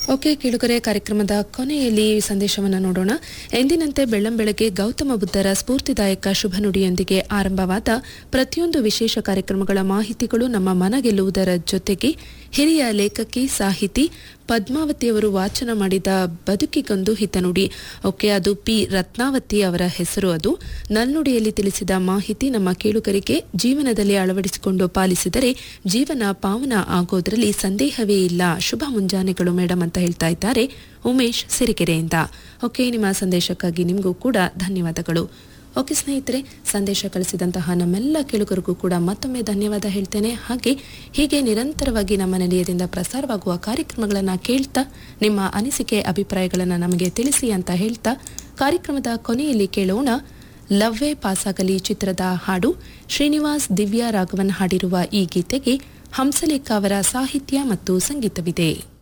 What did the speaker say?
Okay ಕೇಳುಗರೆ, ಕಾರ್ಯಕ್ರಮದ ಕೊನೆಯಲ್ಲಿ ಸಂದೇಶವನ್ನು ನೋಡೋಣ. ಎಂದಿನಂತೆ ಬೆಳ್ಳಂಬೆಳಗ್ಗೆ ಗೌತಮ ಬುದ್ಧರ ಸ್ಫೂರ್ತಿದಾಯಕ ಶುಭ ನುಡಿಯೊಂದಿಗೆ ಆರಂಭವಾದ ಪ್ರತಿಯೊಂದು ವಿಶೇಷ ಕಾರ್ಯಕ್ರಮಗಳ ಮಾಹಿತಿಗಳು ನಮ್ಮ ಮನಗೆಲ್ಲುವುದರ ಜೊತೆಗೆ ಹಿರಿಯ ಲೇಖಕಿ ಸಾಹಿತಿ ಪದ್ಮಾವತಿಯವರು ವಾಚನ ಮಾಡಿದ ಬದುಕಿಗೊಂದು ಹಿತನುಡಿ, ಓಕೆ, ಅದು ಪಿ ರತ್ನಾವತಿ ಅವರ ಹೆಸರು. ಅದು ನಲ್ನುಡಿಯಲ್ಲಿ ತಿಳಿಸಿದ ಮಾಹಿತಿ ನಮ್ಮ ಕೇಳುಗರಿಗೆ ಜೀವನದಲ್ಲಿ ಅಳವಡಿಸಿಕೊಂಡು ಪಾಲಿಸಿದರೆ ಜೀವನ ಪಾವನ ಆಗೋದ್ರಲ್ಲಿ ಸಂದೇಹವೇ ಇಲ್ಲ. ಶುಭ ಮುಂಜಾನೆಗಳು ಮೇಡಮ್ ಅಂತ ಹೇಳ್ತಾ ಇದ್ದಾರೆ ಉಮೇಶ್ ಸಿರಿಕೆರೆಯಿಂದ. ಓಕೆ, ನಿಮ್ಮ ಸಂದೇಶಕ್ಕಾಗಿ ನಿಮಗೂ ಕೂಡ ಧನ್ಯವಾದಗಳು. ಓಕೆ ಸ್ನೇಹಿತರೆ, ಸಂದೇಶ ಕಳಿಸಿದಂತಹ ನಮ್ಮೆಲ್ಲ ಕೇಳುಗರಿಗೂ ಕೂಡ ಮತ್ತೊಮ್ಮೆ ಧನ್ಯವಾದ ಹೇಳ್ತೇನೆ. ಹಾಗೆ ಹೀಗೆ ನಿರಂತರವಾಗಿ ನಮ್ಮ ನಿಲಯದಿಂದ ಪ್ರಸಾರವಾಗುವ ಕಾರ್ಯಕ್ರಮಗಳನ್ನು ಕೇಳ್ತಾ ನಿಮ್ಮ ಅನಿಸಿಕೆ ಅಭಿಪ್ರಾಯಗಳನ್ನು ನಮಗೆ ತಿಳಿಸಿ ಅಂತ ಹೇಳ್ತಾ ಕಾರ್ಯಕ್ರಮದ ಕೊನೆಯಲ್ಲಿ ಕೇಳೋಣ ಲವ್ವೇ ಪಾಸಾಗಲಿ ಚಿತ್ರದ ಹಾಡು. ಶ್ರೀನಿವಾಸ್ ದಿವ್ಯಾ ರಾಘವನ್ ಹಾಡಿರುವ ಈ ಗೀತೆಗೆ ಹಂಸಲೇಖ ಅವರ ಸಾಹಿತ್ಯ ಮತ್ತು ಸಂಗೀತವಿದೆ.